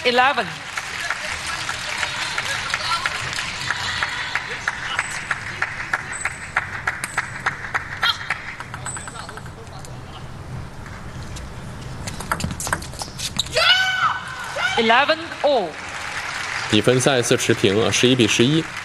11. 11 all. 比分再次持平，11比11。